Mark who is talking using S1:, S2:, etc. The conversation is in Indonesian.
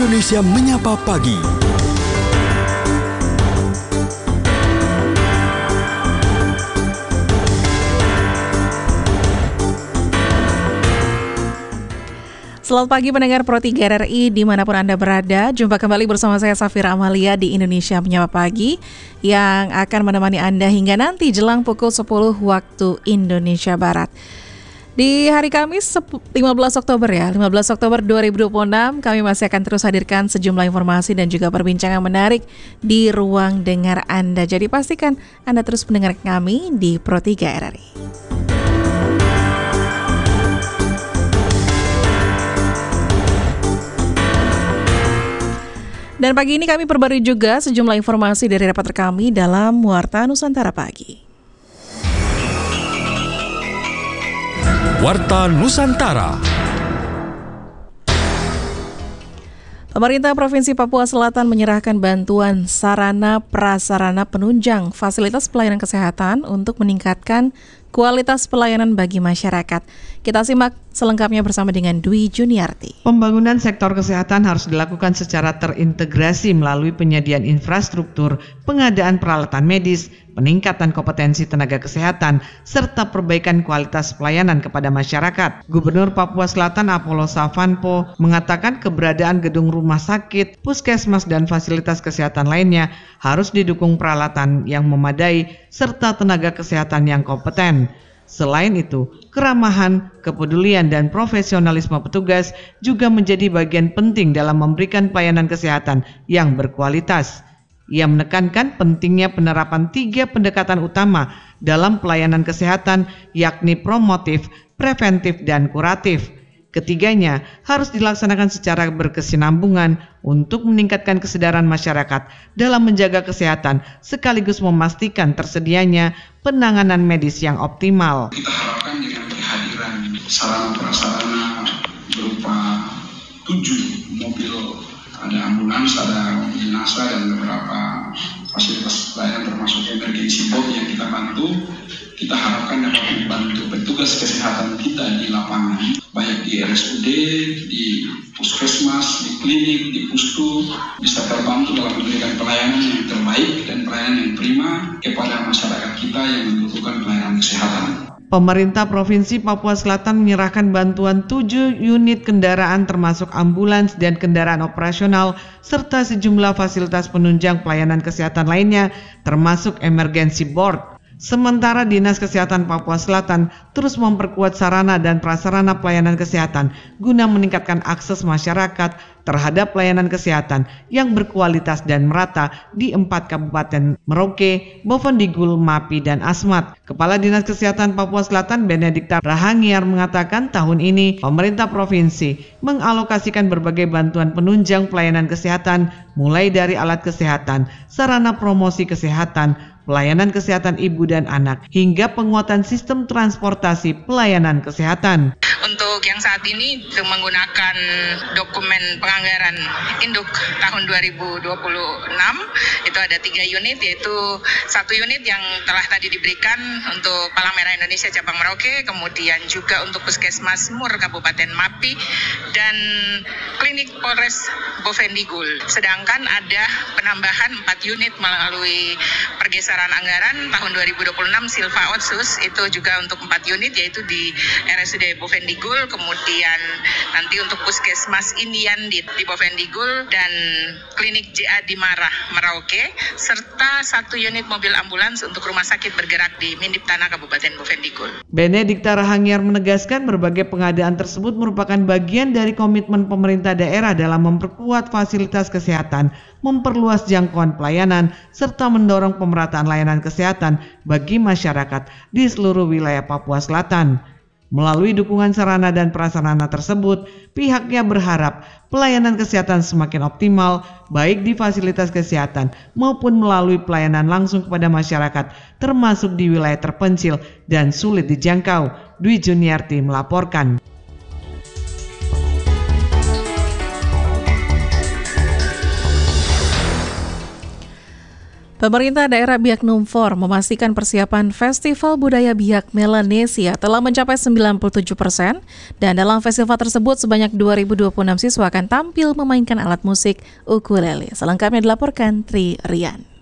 S1: Indonesia Menyapa Pagi.
S2: Selamat pagi pendengar Pro 3 RRI dimanapun Anda berada. Jumpa kembali bersama saya Safira Amalia di Indonesia Menyapa Pagi yang akan menemani Anda hingga nanti jelang pukul 10 waktu Indonesia Barat. Di hari Kamis 15 Oktober 2026 kami masih akan terus hadirkan sejumlah informasi dan juga perbincangan menarik di ruang dengar Anda. Jadi pastikan Anda terus mendengar kami di Pro 3 RRI. Dan pagi ini kami perbarui juga sejumlah informasi dari reporter kami dalam Warta Nusantara Pagi.
S1: Warta Nusantara.
S2: Pemerintah Provinsi Papua Selatan menyerahkan bantuan sarana prasarana penunjang fasilitas pelayanan kesehatan untuk meningkatkan kualitas pelayanan bagi masyarakat. Kita simak selengkapnya bersama dengan Dwi Juniarti.
S3: Pembangunan sektor kesehatan harus dilakukan secara terintegrasi melalui penyediaan infrastruktur, pengadaan peralatan medis, peningkatan kompetensi tenaga kesehatan, serta perbaikan kualitas pelayanan kepada masyarakat. Gubernur Papua Selatan Apollo Savanpo mengatakan keberadaan gedung rumah sakit, puskesmas, dan fasilitas kesehatan lainnya harus didukung peralatan yang memadai serta tenaga kesehatan yang kompeten. Selain itu, keramahan, kepedulian, dan profesionalisme petugas juga menjadi bagian penting dalam memberikan pelayanan kesehatan yang berkualitas. Ia menekankan pentingnya penerapan 3 pendekatan utama dalam pelayanan kesehatan, yakni promotif, preventif, dan kuratif. Ketiganya harus dilaksanakan secara berkesinambungan untuk meningkatkan kesadaran masyarakat dalam menjaga kesehatan sekaligus memastikan tersedianya penanganan medis yang optimal.
S4: Kita harapkan dengan kehadiran sarana prasarana berupa 7 mobil, ada ambulans, ada jenazah, dan beberapa fasilitas pelayanan termasuk emergency boat yang kita bantu, kita harapkan dapat membantu petugas kesehatan kita di lapangan, baik di RSUD, di puskesmas, di klinik, di pustu, bisa terbantu dalam memberikan pelayanan yang terbaik dan pelayanan yang prima kepada masyarakat kita yang membutuhkan pelayanan kesehatan.
S3: Pemerintah Provinsi Papua Selatan menyerahkan bantuan 7 unit kendaraan termasuk ambulans dan kendaraan operasional serta sejumlah fasilitas penunjang pelayanan kesehatan lainnya termasuk emergency board. Sementara Dinas Kesehatan Papua Selatan terus memperkuat sarana dan prasarana pelayanan kesehatan guna meningkatkan akses masyarakat terhadap pelayanan kesehatan yang berkualitas dan merata di 4 kabupaten Merauke, Bovendigul, Mapi, dan Asmat. Kepala Dinas Kesehatan Papua Selatan Benedikta Rahangiar mengatakan tahun ini pemerintah provinsi mengalokasikan berbagai bantuan penunjang pelayanan kesehatan mulai dari alat kesehatan, sarana promosi kesehatan, pelayanan kesehatan ibu dan anak, hingga penguatan sistem transportasi pelayanan kesehatan.
S5: Untuk yang saat ini menggunakan dokumen penganggaran induk tahun 2026 itu ada 3 unit, yaitu 1 unit yang telah tadi diberikan untuk Palang Merah Indonesia Cabang Merauke, kemudian juga untuk Puskesmas Mur Kabupaten Mapi dan Klinik Polres Bovendigul. Sedangkan ada penambahan 4 unit melalui pergeseran anggaran tahun 2026 Silva Otsus, itu juga untuk 4 unit yaitu di RSUD Bovendigul, kemudian nanti untuk Puskesmas Indian di Bovendigul dan Klinik JA di Merauke, serta 1 unit mobil ambulans untuk rumah sakit bergerak di Mindip Tanah Kabupaten Bovendigul.
S3: Benedikta Rahangiar menegaskan berbagai pengadaan tersebut merupakan bagian dari komitmen pemerintah daerah dalam memperkuat fasilitas kesehatan, memperluas jangkauan pelayanan, serta mendorong pemerataan layanan kesehatan bagi masyarakat di seluruh wilayah Papua Selatan. Melalui dukungan sarana dan prasarana tersebut, pihaknya berharap pelayanan kesehatan semakin optimal, baik di fasilitas kesehatan maupun melalui pelayanan langsung kepada masyarakat, termasuk di wilayah terpencil dan sulit dijangkau. Dwi Juniarti melaporkan.
S2: Pemerintah daerah Biak Numfor memastikan persiapan Festival Budaya Biak Melanesia telah mencapai 97%, dan dalam festival tersebut sebanyak 2.026 siswa akan tampil memainkan alat musik ukulele. Selengkapnya dilaporkan Tri Rian.